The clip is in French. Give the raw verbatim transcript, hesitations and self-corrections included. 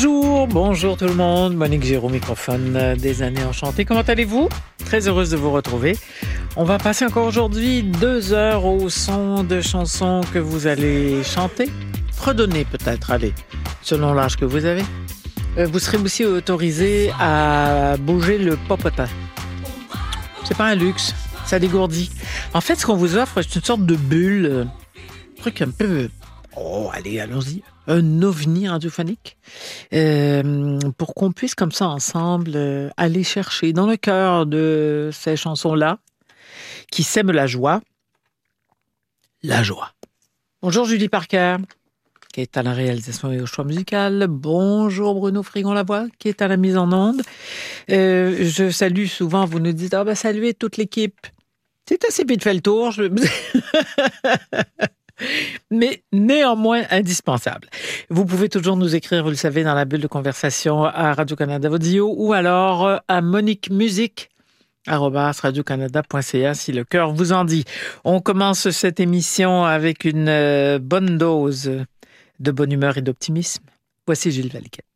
Bonjour, bonjour tout le monde. Monique Géraud, microphone euh, des années enchantées. Comment allez-vous? Très heureuse de vous retrouver. On va passer encore aujourd'hui deux heures au son de chansons que vous allez chanter. Redonner peut-être, allez, selon l'âge que vous avez. Euh, vous serez aussi autorisé à bouger le popotin. C'est pas un luxe, ça dégourdit. En fait, ce qu'on vous offre, c'est une sorte de bulle, euh, un truc un peu... Oh, allez, allons-y. Un ovni radiophonique. Euh, pour qu'on puisse, comme ça, ensemble, euh, aller chercher dans le cœur de ces chansons-là, qui sèment la joie, la joie. Bonjour Julie Parker, qui est à la réalisation et au choix musical. Bonjour Bruno Frigon-Lavoie, qui est à la mise en onde. Euh, je salue souvent, vous nous dites, ah ben saluez toute l'équipe. C'est assez vite fait le tour. Je... mais néanmoins indispensable. Vous pouvez toujours nous écrire, vous le savez, dans la bulle de conversation à Radio-Canada Audio ou alors à Monique Musique arobase radio-canada point c a si le cœur vous en dit. On commence cette émission avec une bonne dose de bonne humeur et d'optimisme. Voici Gilles Valiquette.